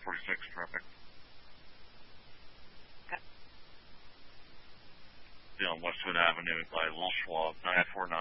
46 traffic. Okay. On Westwood Avenue by Little Schwab, 949